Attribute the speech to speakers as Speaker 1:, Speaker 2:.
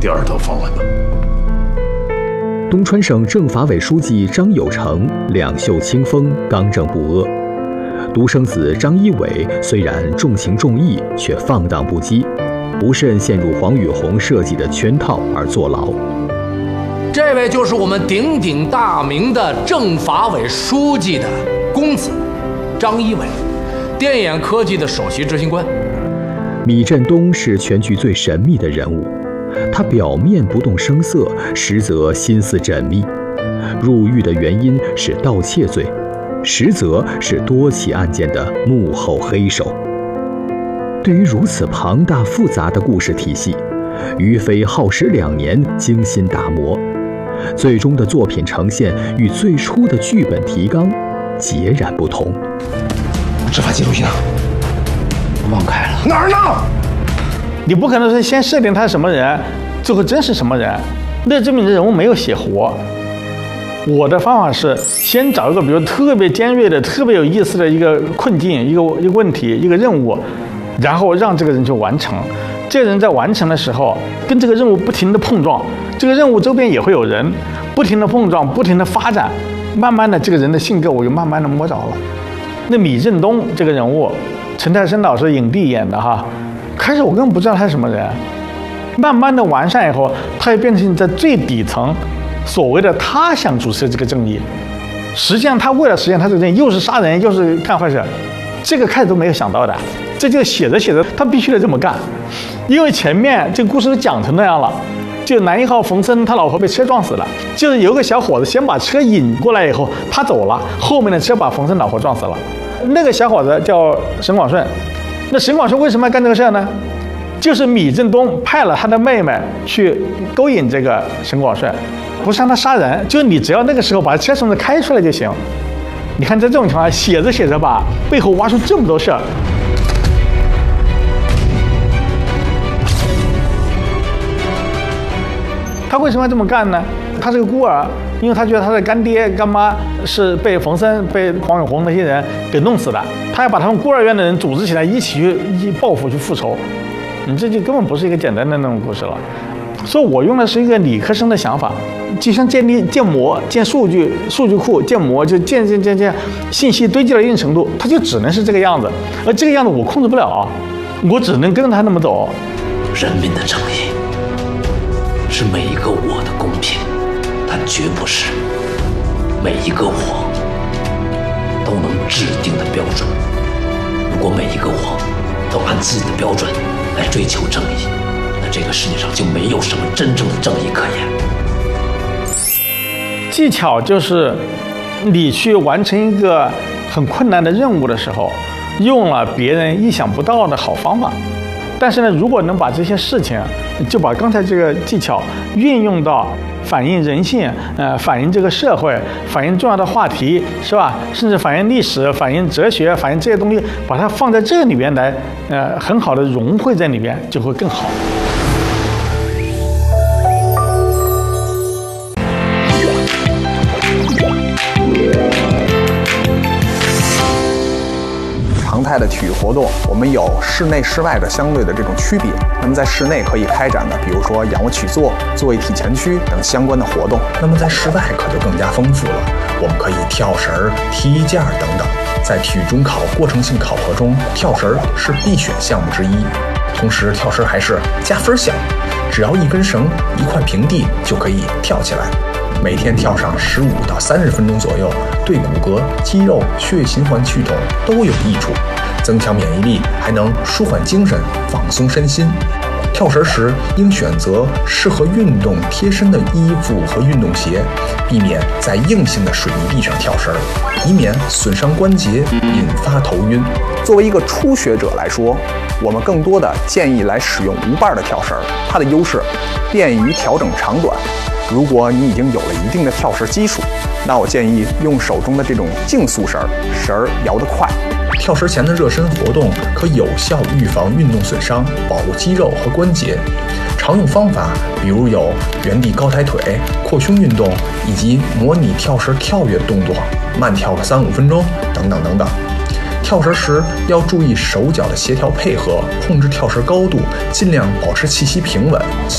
Speaker 1: 第二套方案吧。
Speaker 2: 东川省政法委书记张有成两袖清风，刚正不阿。独生子张一伟虽然重情重义，却放荡不羁，不慎陷入黄宇红设计的圈套而坐牢。
Speaker 3: 这位就是我们鼎鼎大名的政法委书记的公子张一伟，电眼科技的首席执行官。
Speaker 2: 米振东是全局最神秘的人物，他表面不动声色，实则心思缜密。入狱的原因是盗窃罪，实则是多起案件的幕后黑手。对于如此庞大复杂的故事体系，于飞耗时2年精心打磨，最终的作品呈现与最初的剧本提纲截然不同。
Speaker 4: 执法记录仪呢？忘开了。
Speaker 1: 哪儿呢？
Speaker 5: 你不可能是先设定他是什么人，最后真是什么人，那证明人物没有写活。我的方法是先找一个比如特别尖锐的、特别有意思的一个困境、一个问题、一个任务，然后让这个人去完成。这个人在完成的时候，跟这个任务不停的碰撞，这个任务周边也会有人不停的碰撞、不停的发展，慢慢的这个人的性格我就慢慢的摸着了。那米振东这个人物，陈泰生老师影帝演的哈，开始我根本不知道他是什么人，慢慢的完善以后，他也变成在最底层，所谓的他想主持这个正义，实际上他为了实现他这个正义，又是杀人又是干坏事，这个开始都没有想到的，这就写着写着他必须得这么干，因为前面这个故事都讲成那样了。就男1号冯森他老婆被车撞死了，就是有个小伙子先把车引过来以后他走了，后面的车把冯森老婆撞死了。那个小伙子叫沈广顺，那沈广顺为什么要干这个事呢？就是米振东派了他的妹妹去勾引这个沈广顺，不是让他杀人，就是你只要那个时候把车从这开出来就行。你看在这种情况下写着写着吧，背后挖出这么多事儿。他为什么要这么干呢？他是个孤儿，因为他觉得他的干爹干妈是被冯森、被黄永红那些人给弄死的，他要把他们孤儿院的人组织起来，一起去报复、去复仇。你这就根本不是一个简单的那种故事了。所以我用的是一个理科生的想法，就像建模、建数据库、建模，就建信息堆积到一定程度，它就只能是这个样子，而这个样子我控制不了，我只能跟着他那么走。
Speaker 4: 人民的正义是每一个我的公平，但绝不是每一个我都能制定的标准。如果每一个我都按自己的标准来追求正义，那这个世界上就没有什么真正的正义可言。
Speaker 5: 技巧就是你去完成一个很困难的任务的时候，用了别人意想不到的好方法。但是呢，如果能把这些事情，就把刚才这个技巧运用到反映人性，反映这个社会，反映重要的话题，是吧？甚至反映历史、反映哲学、反映这些东西，把它放在这里边来，很好的融汇在里边，就会更好。
Speaker 6: 常态的体育活动，我们有室内、室外的相对的这种区别。那么在室内可以开展的，比如说仰卧起坐、坐位体前屈等相关的活动。那么在室外可就更加丰富了，我们可以跳绳、踢毽等等。在体育中考过程性考核中，跳绳是必选项目之一。同时，跳绳还是加分项，只要一根绳、一块平地就可以跳起来。每天跳上15到30分钟左右，对骨骼、肌肉、血液循环系统都有益处，增强免疫力，还能舒缓精神、放松身心。跳绳时应选择适合运动贴身的衣服和运动鞋，避免在硬性的水泥地上跳绳，以免损伤关节，引发头晕。作为一个初学者来说，我们更多的建议来使用无把的跳绳，它的优势便于调整长短。如果你已经有了一定的跳绳基础，那我建议用手中的这种竞速绳，绳儿摇得快。跳绳前的热身活动可有效预防运动损伤，保护肌肉和关节。常用方法比如有原地高抬腿、扩胸运动，以及模拟跳绳跳跃的动作，慢跳个3-5分钟等等等等。跳绳时要注意手脚的协调配合，控制跳绳高度，尽量保持气息平稳。